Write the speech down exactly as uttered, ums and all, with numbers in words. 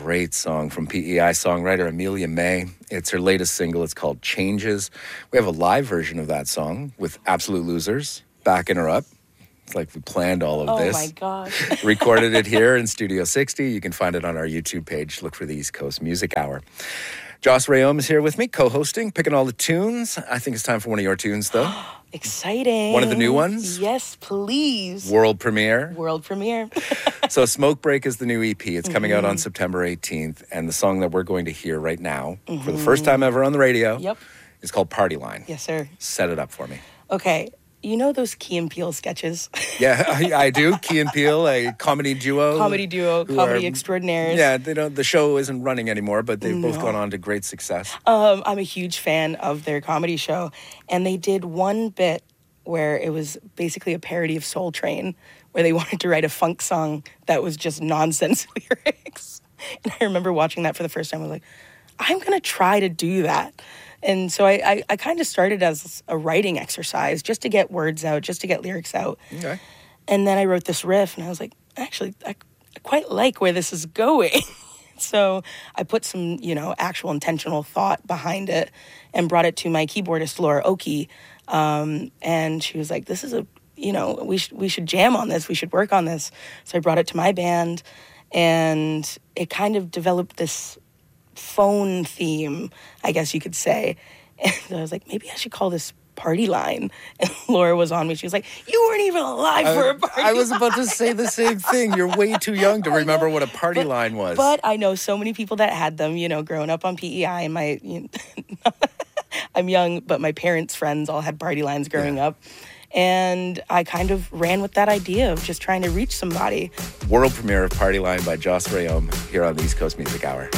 great song from P E I songwriter Amelia May. It's her latest single. It's called Changes. We have a live version of that song with Absolute Losers backing her up. It's like we planned all of oh this. Oh, my gosh. Recorded it here in Studio sixty. You can find it on our YouTube page. Look for the East Coast Music Hour. Joss Rayom is here with me, co-hosting, picking all the tunes. I think it's time for one of your tunes, though. Exciting. One of the new ones? Yes, please. World premiere. World premiere. So Smoke Break is the new E P. It's coming mm-hmm. out on September eighteenth. And the song that we're going to hear right now, mm-hmm. for the first time ever on the radio, yep. is called Party Line. Yes, sir. Set it up for me. Okay. You know those Key and Peele sketches? Yeah, I, I do. Key and Peele, a comedy duo. Comedy duo, comedy are, extraordinaires. Yeah, they don't. The show isn't running anymore, but they've no. both gone on to great success. Um, I'm a huge fan of their comedy show. And they did one bit where it was basically a parody of Soul Train, where they wanted to write a funk song that was just nonsense lyrics. And I remember watching that for the first time. I was like, I'm going to try to do that. And so I, I, I kind of started as a writing exercise just to get words out, just to get lyrics out. Okay. And then I wrote this riff, and I was like, actually, I, I quite like where this is going. So I put some, you know, actual intentional thought behind it and brought it to my keyboardist, Laura Oki. Um, and she was like, this is a, you know, we, sh- we should jam on this. We should work on this. So I brought it to my band, and it kind of developed this phone theme, I guess you could say. And I was like, maybe I should call this Party Line. And Laura was on me. She was like, you weren't even alive I, for a party I was line. about to say the same thing. You're way too young to remember what a party but, line was. But I know so many people that had them, you know, growing up on P E I. And my, you know, I'm young, but my parents' friends all had party lines growing yeah. up. And I kind of ran with that idea of just trying to reach somebody. World premiere of Party Line by Joss Rayom here on the East Coast Music Hour.